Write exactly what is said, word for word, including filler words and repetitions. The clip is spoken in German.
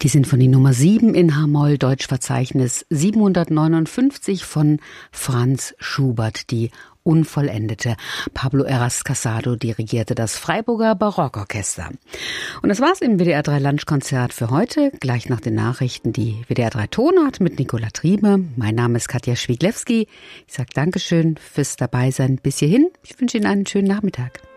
Die Sinfonie Nummer sieben in H-Moll, Deutschverzeichnis siebenhundertneunundfünfzig von Franz Schubert, die Unvollendete. Pablo Heras Casado dirigierte das Freiburger Barockorchester. Und das war's im W D R drei Lunchkonzert für heute. Gleich nach den Nachrichten die W D R drei Tonart mit Nicola Triebe. Mein Name ist Katja Schwiglewski. Ich sage Dankeschön fürs Dabeisein bis hierhin. Ich wünsche Ihnen einen schönen Nachmittag.